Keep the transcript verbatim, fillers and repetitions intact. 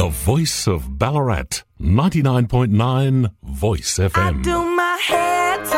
The voice of Ballarat, ninety-nine point nine Voice F M. I do my hair